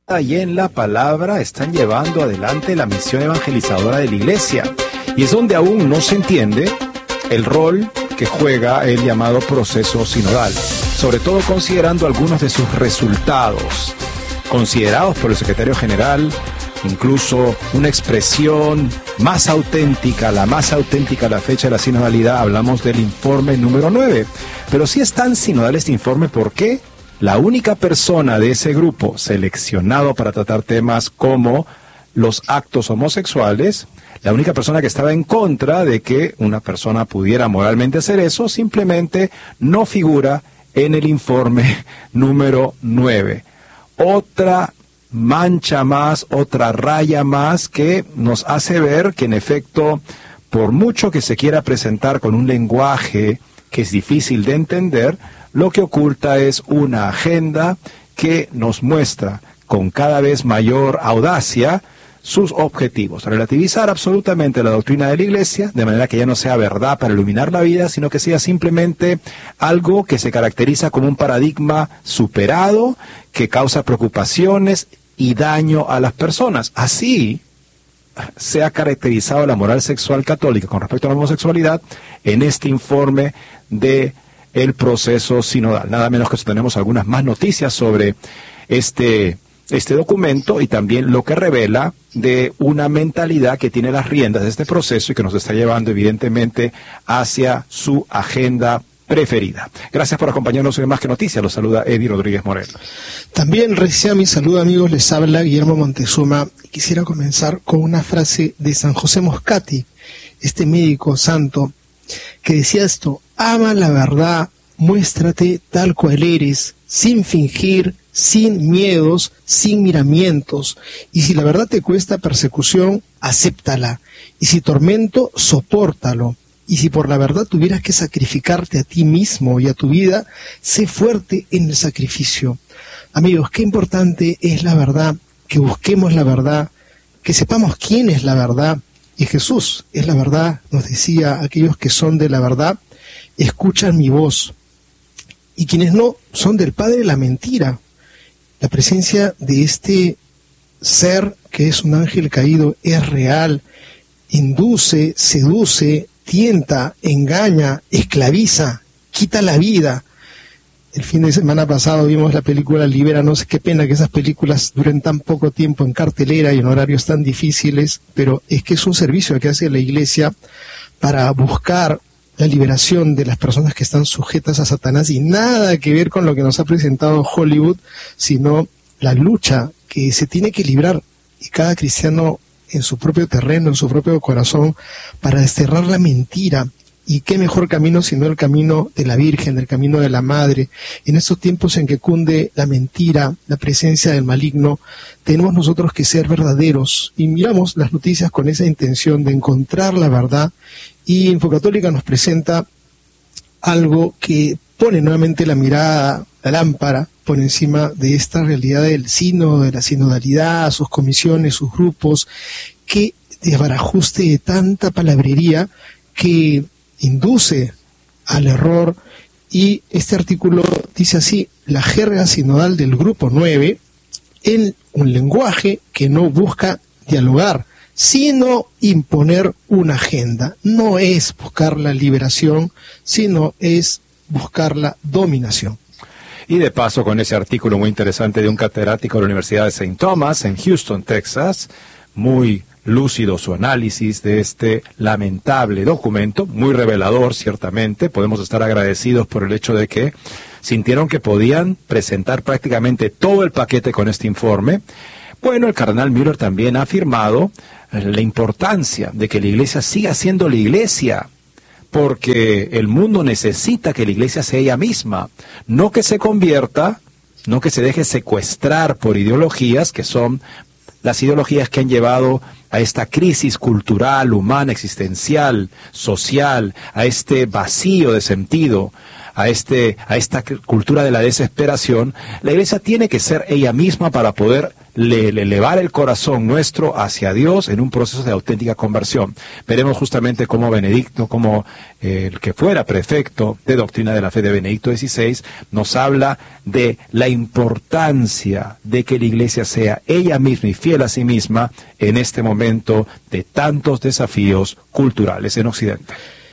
y en la palabra están llevando adelante la misión evangelizadora de la Iglesia. Y es donde aún no se entiende el rol que juega el llamado proceso sinodal, sobre todo considerando algunos de sus resultados, considerados por el secretario general, incluso una expresión más auténtica, la más auténtica a la fecha de la sinodalidad. Hablamos del informe número 9. Pero si es tan sinodal este informe, ¿por qué la única persona de ese grupo seleccionado para tratar temas como los actos homosexuales, la única persona que estaba en contra de que una persona pudiera moralmente hacer eso, simplemente no figura en el informe número 9? Otra mancha más, otra raya más que nos hace ver que en efecto, por mucho que se quiera presentar con un lenguaje que es difícil de entender, lo que oculta es una agenda que nos muestra con cada vez mayor audacia sus objetivos: relativizar absolutamente la doctrina de la Iglesia, de manera que ya no sea verdad para iluminar la vida, sino que sea simplemente algo que se caracteriza como un paradigma superado, que causa preocupaciones y daño a las personas. Así se ha caracterizado la moral sexual católica con respecto a la homosexualidad en este informe de el proceso sinodal. Nada menos que tenemos algunas más noticias sobre este documento y también lo que revela de una mentalidad que tiene las riendas de este proceso y que nos está llevando evidentemente hacia su agenda preferida. Gracias por acompañarnos en Más que Noticias. Los saluda Eddie Rodríguez Moreno. También recién mi saludo, amigos, les habla Guillermo Montezuma. Quisiera comenzar con una frase de San José Moscati, este médico santo, que decía esto: ama la verdad, muéstrate tal cual eres, sin fingir, sin miedos, sin miramientos. Y si la verdad te cuesta persecución, acéptala. Y si tormento, sopórtalo. Y si por la verdad tuvieras que sacrificarte a ti mismo y a tu vida, sé fuerte en el sacrificio. Amigos, qué importante es la verdad, que busquemos la verdad, que sepamos quién es la verdad. Y Jesús es la verdad, nos decía: aquellos que son de la verdad, escuchan mi voz. Y quienes no, son del padre de la mentira. La presencia de este ser que es un ángel caído es real, induce, seduce, tienta, engaña, esclaviza, quita la vida. El fin de semana pasado vimos la película Libéranos. Qué pena que esas películas duren tan poco tiempo en cartelera y en horarios tan difíciles, pero es que es un servicio que hace la Iglesia para buscar la liberación de las personas que están sujetas a Satanás, y nada que ver con lo que nos ha presentado Hollywood, sino la lucha que se tiene que librar, y cada cristiano en su propio terreno, en su propio corazón, para desterrar la mentira. Y qué mejor camino sino el camino de la Virgen, el camino de la Madre. En estos tiempos en que cunde la mentira, la presencia del maligno, tenemos nosotros que ser verdaderos, y miramos las noticias con esa intención de encontrar la verdad. Y Infocatólica nos presenta algo que pone nuevamente la mirada, la lámpara, por encima de esta realidad del sínodo, de la sinodalidad, sus comisiones, sus grupos, que desbarajuste de tanta palabrería que induce al error. Y este artículo dice así: la jerga sinodal del grupo 9, en un lenguaje que no busca dialogar, sino imponer una agenda. No es buscar la liberación, sino es buscar la dominación. Y de paso, con ese artículo muy interesante de un catedrático de la Universidad de St. Thomas en Houston, Texas, muy lúcido su análisis de este lamentable documento, muy revelador ciertamente. Podemos estar agradecidos por el hecho de que sintieron que podían presentar prácticamente todo el paquete con este informe. Bueno, el cardenal Müller también ha afirmado la importancia de que la Iglesia siga siendo la Iglesia, porque el mundo necesita que la Iglesia sea ella misma, no que se convierta, no que se deje secuestrar por ideologías que son las ideologías que han llevado a esta crisis cultural, humana, existencial, social, a este vacío de sentido, a esta cultura de la desesperación. La Iglesia tiene que ser ella misma para poder elevar el corazón nuestro hacia Dios en un proceso de auténtica conversión. Veremos justamente cómo Benedicto, como el que fuera prefecto de doctrina de la fe de Benedicto XVI, nos habla de la importancia de que la Iglesia sea ella misma y fiel a sí misma en este momento de tantos desafíos culturales en Occidente.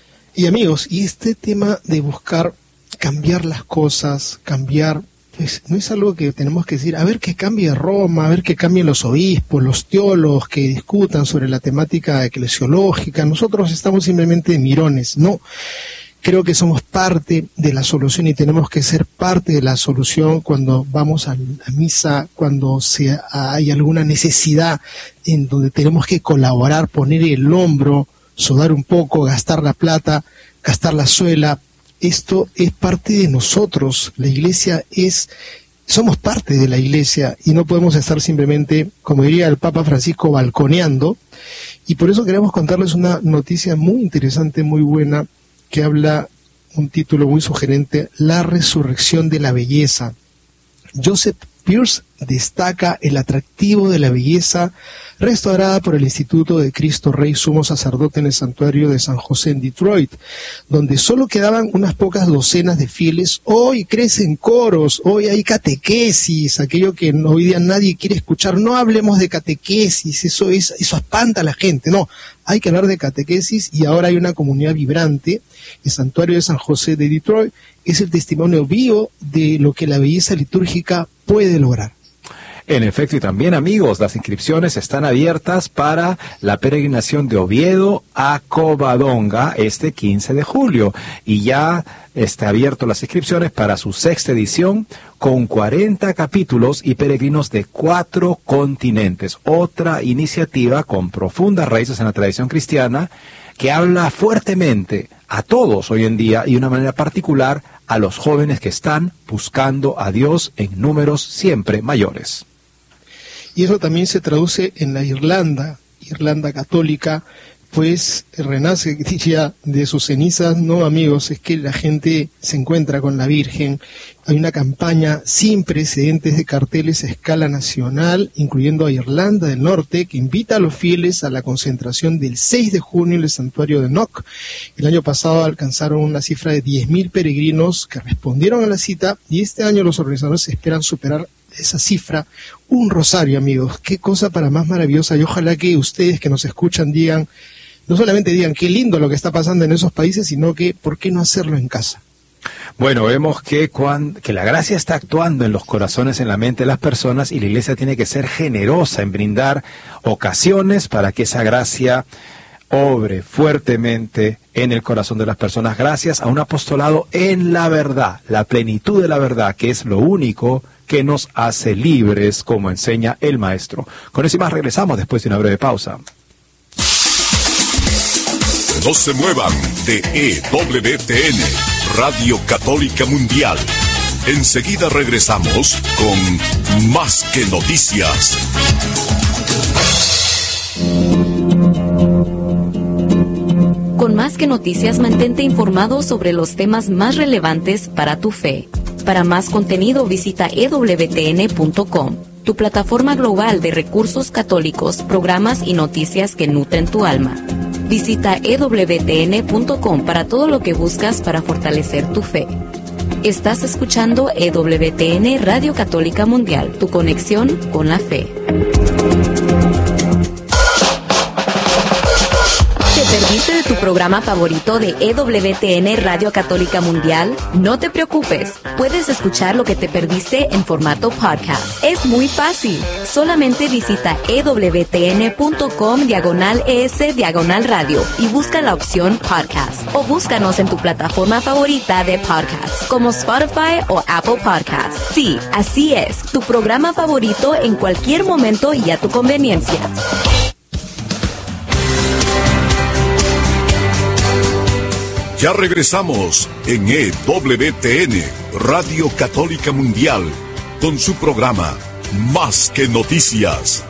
Y amigos, y este tema de buscar cambiar las cosas, cambiar, pues no es algo que tenemos que decir, a ver que cambie Roma, a ver que cambien los obispos, los teólogos que discutan sobre la temática eclesiológica. Nosotros estamos simplemente de mirones, no. Creo que somos parte de la solución y tenemos que ser parte de la solución cuando vamos a misa, cuando hay alguna necesidad en donde tenemos que colaborar, poner el hombro, sudar un poco, gastar la plata, gastar la suela. Esto es parte de nosotros. La Iglesia somos parte de la Iglesia y no podemos estar simplemente, como diría el Papa Francisco, balconeando. Y por eso queremos contarles una noticia muy interesante, muy buena, que habla, un título muy sugerente, La resurrección de la belleza. Joseph Pearce destaca el atractivo de la belleza restaurada por el Instituto de Cristo Rey Sumo Sacerdote en el Santuario de San José en Detroit, donde solo quedaban unas pocas docenas de fieles. Hoy crecen coros, hoy hay catequesis, aquello que hoy día nadie quiere escuchar. No hablemos de catequesis, eso espanta a la gente. No, hay que hablar de catequesis y ahora hay una comunidad vibrante. El Santuario de San José de Detroit es el testimonio vivo de lo que la belleza litúrgica puede lograr. En efecto, y también, amigos, las inscripciones están abiertas para la peregrinación de Oviedo a Covadonga este 15 de julio. Y ya está abierto las inscripciones para su 6ª edición con 40 capítulos y peregrinos de 4 continentes. Otra iniciativa con profundas raíces en la tradición cristiana que habla fuertemente a todos hoy en día y de una manera particular a los jóvenes que están buscando a Dios en números siempre mayores. Y eso también se traduce en la Irlanda católica, pues renace ya de sus cenizas. No, amigos, es que la gente se encuentra con la Virgen. Hay una campaña sin precedentes de carteles a escala nacional, incluyendo a Irlanda del Norte, que invita a los fieles a la concentración del 6 de junio en el santuario de Knock. El año pasado alcanzaron una cifra de 10.000 peregrinos que respondieron a la cita, y este año los organizadores esperan superar esa cifra. Un rosario, amigos, qué cosa para más maravillosa, y ojalá que ustedes que nos escuchan digan, no solamente digan qué lindo lo que está pasando en esos países, sino que ¿por qué no hacerlo en casa? Bueno, vemos que la gracia está actuando en los corazones, en la mente de las personas, y la Iglesia tiene que ser generosa en brindar ocasiones para que esa gracia obre fuertemente en el corazón de las personas, gracias a un apostolado en la verdad, la plenitud de la verdad, que es lo único que nos hace libres, como enseña el Maestro. Con eso y más regresamos después de una breve pausa. No se muevan de EWTN, Radio Católica Mundial. Enseguida regresamos con Más que Noticias. Con Más que Noticias, mantente informado sobre los temas más relevantes para tu fe. Para más contenido, visita ewtn.com, tu plataforma global de recursos católicos, programas y noticias que nutren tu alma. Visita ewtn.com para todo lo que buscas para fortalecer tu fe. Estás escuchando EWTN Radio Católica Mundial, tu conexión con la fe. ¿Te perdiste de tu programa favorito de EWTN Radio Católica Mundial? No te preocupes, puedes escuchar lo que te perdiste en formato podcast. Es muy fácil, solamente visita ewtn.com/ES/radio y busca la opción podcast, o búscanos en tu plataforma favorita de podcast, como Spotify o Apple Podcasts. Sí, así es, tu programa favorito en cualquier momento y a tu conveniencia. Ya regresamos en EWTN, Radio Católica Mundial, con su programa Más que Noticias.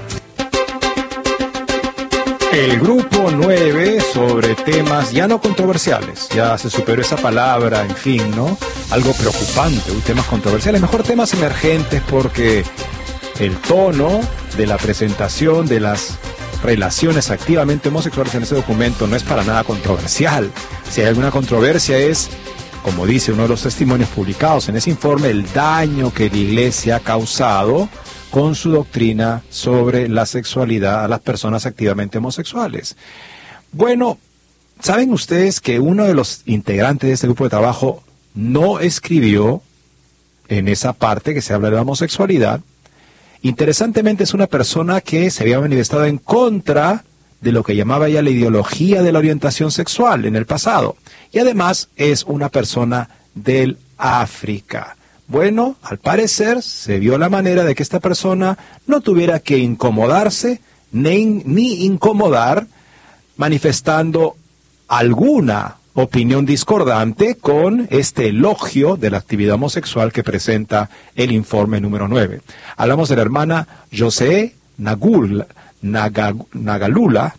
El grupo 9 sobre temas ya no controversiales, ya se superó esa palabra, en fin, ¿no? Algo preocupante, temas controversiales, mejor temas emergentes, porque el tono de la presentación de las relaciones activamente homosexuales en ese documento no es para nada controversial. Si hay alguna controversia es, como dice uno de los testimonios publicados en ese informe, el daño que la Iglesia ha causado con su doctrina sobre la sexualidad a las personas activamente homosexuales. Bueno, ¿saben ustedes que uno de los integrantes de este grupo de trabajo no escribió en esa parte que se habla de la homosexualidad? Interesantemente es una persona que se había manifestado en contra de lo que llamaba ella la ideología de la orientación sexual en el pasado. Y además es una persona del África. Bueno, al parecer se vio la manera de que esta persona no tuviera que incomodarse ni incomodar manifestando alguna opinión discordante con este elogio de la actividad homosexual que presenta el informe número 9. Hablamos de la hermana José Galula,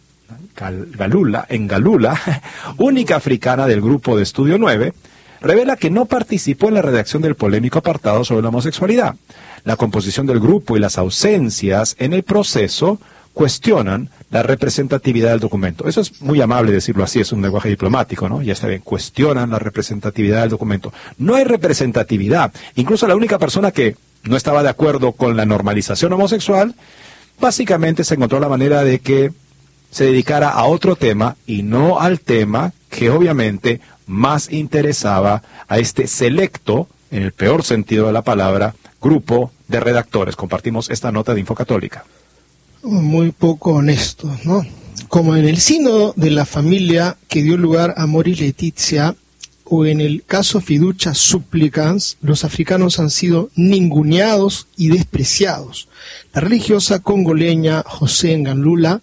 única africana del grupo de estudio 9, revela que no participó en la redacción del polémico apartado sobre la homosexualidad. La composición del grupo y las ausencias en el proceso cuestionan la representatividad del documento. Eso es muy amable decirlo así, es un lenguaje diplomático, ¿no? Ya está bien, cuestionan la representatividad del documento. No hay representatividad. Incluso la única persona que no estaba de acuerdo con la normalización homosexual, básicamente se encontró la manera de que se dedicara a otro tema y no al tema que obviamente más interesaba a este selecto, en el peor sentido de la palabra, grupo de redactores. Compartimos esta nota de Infocatólica. Muy poco honestos, ¿no? Como en el sínodo de la familia que dio lugar a Amoris Laetitia, o en el caso Fiducia Supplicans, los africanos han sido ninguneados y despreciados. La religiosa congoleña José Ngalula,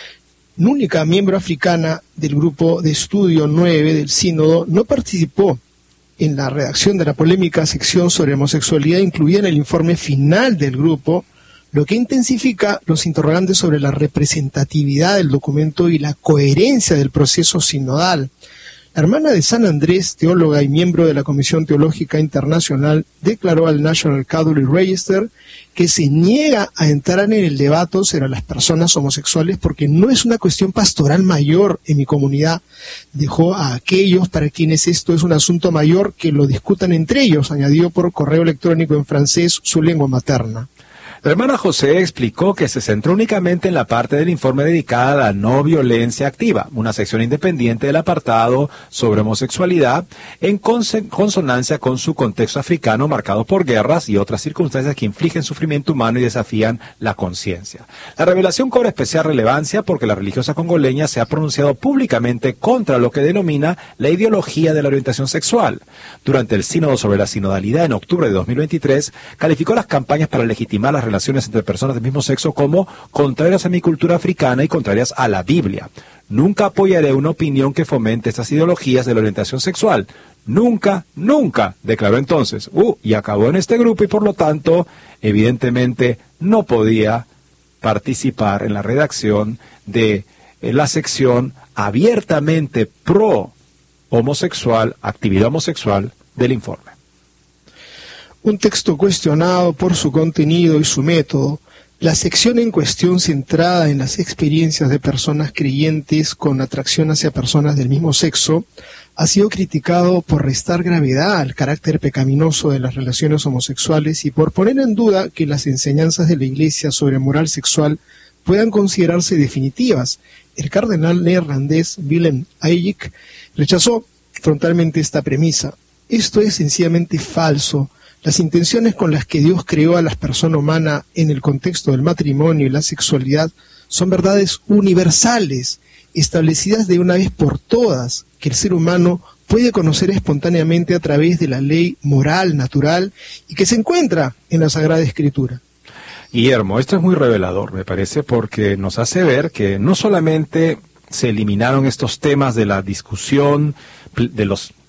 única miembro africana del grupo de estudio 9 del sínodo, no participó en la redacción de la polémica sección sobre homosexualidad incluida en el informe final del grupo, lo que intensifica los interrogantes sobre la representatividad del documento y la coherencia del proceso sinodal. La hermana de San Andrés, teóloga y miembro de la Comisión Teológica Internacional, declaró al National Catholic Register que se niega a entrar en el debate sobre las personas homosexuales porque no es una cuestión pastoral mayor en mi comunidad. Dejó a aquellos para quienes esto es un asunto mayor que lo discutan entre ellos, añadió por correo electrónico en francés, su lengua materna. La hermana José explicó que se centró únicamente en la parte del informe dedicada a la no violencia activa, una sección independiente del apartado sobre homosexualidad, en consonancia con su contexto africano marcado por guerras y otras circunstancias que infligen sufrimiento humano y desafían la conciencia. La revelación cobra especial relevancia porque la religiosa congoleña se ha pronunciado públicamente contra lo que denomina la ideología de la orientación sexual. Durante el sínodo sobre la sinodalidad en octubre de 2023, calificó las campañas para legitimar las relaciones entre personas del mismo sexo como contrarias a mi cultura africana y contrarias a la Biblia. Nunca apoyaré una opinión que fomente estas ideologías de la orientación sexual. Nunca, nunca, declaró entonces. Y acabó en este grupo y por lo tanto, evidentemente, no podía participar en la redacción de la sección abiertamente pro homosexual, actividad homosexual del informe. Un texto cuestionado por su contenido y su método, la sección en cuestión centrada en las experiencias de personas creyentes con atracción hacia personas del mismo sexo, ha sido criticado por restar gravedad al carácter pecaminoso de las relaciones homosexuales y por poner en duda que las enseñanzas de la Iglesia sobre moral sexual puedan considerarse definitivas. El cardenal neerlandés Willem Ayik rechazó frontalmente esta premisa. Esto es sencillamente falso. Las intenciones con las que Dios creó a la persona humana en el contexto del matrimonio y la sexualidad son verdades universales, establecidas de una vez por todas, que el ser humano puede conocer espontáneamente a través de la ley moral, natural, y que se encuentra en la Sagrada Escritura. Guillermo, esto es muy revelador, me parece, porque nos hace ver que no solamente se eliminaron estos temas de la discusión de los